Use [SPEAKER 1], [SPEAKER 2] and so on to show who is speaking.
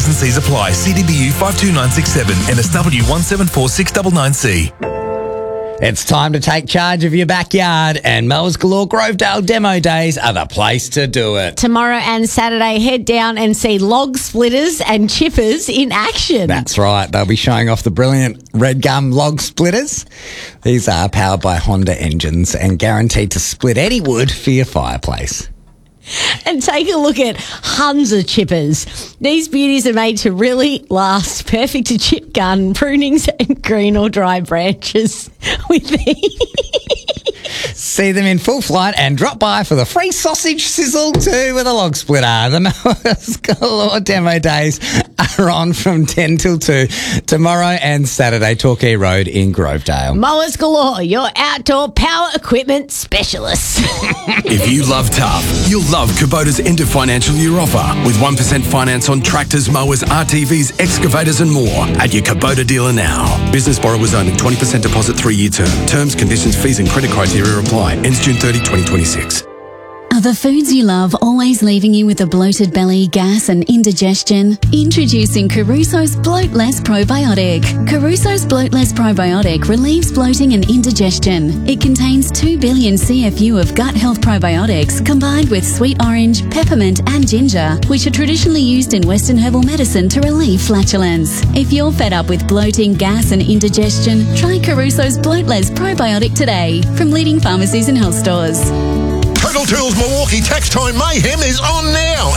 [SPEAKER 1] and C's apply. CDBU 52967, NSW 17469C.
[SPEAKER 2] It's time to take charge of your backyard, and Mowers Galore Grovedale Demo Days are the place to do it.
[SPEAKER 3] Tomorrow and Saturday, head down and see log splitters and chippers in action.
[SPEAKER 2] That's right. They'll be showing off the brilliant Red Gum log splitters. These are powered by Honda engines and guaranteed to split any wood for your fireplace.
[SPEAKER 3] And take a look at Hunza chippers. These beauties are made to really last, perfect to chip garden prunings and green or dry branches with ease.
[SPEAKER 2] See them in full flight and drop by for the free sausage sizzle too with a log splitter. The Mowers Galore Demo Days are on from 10 till 2 tomorrow and Saturday, Torquay Road in Grovedale.
[SPEAKER 3] Mowers Galore, your outdoor power equipment specialist.
[SPEAKER 1] If you love tough, you'll love Kubota's end of financial year offer with 1% finance on tractors, mowers, RTVs, excavators and more at your Kubota dealer now. Business borrowers only, 20% deposit, 3-year term. Terms, conditions, fees and credit criteria apply. Ends June 30, 2026.
[SPEAKER 4] Are the foods you love always leaving you with a bloated belly, gas and indigestion? Introducing Caruso's Bloat Less Probiotic. Caruso's Bloat Less Probiotic relieves bloating and indigestion. It contains 2 billion CFU of gut health probiotics combined with sweet orange, peppermint and ginger, which are traditionally used in Western herbal medicine to relieve flatulence. If you're fed up with bloating, gas and indigestion, try Caruso's Bloat Less Probiotic today from leading pharmacies and health stores.
[SPEAKER 5] Total Tools Milwaukee Tax Time Mayhem is on now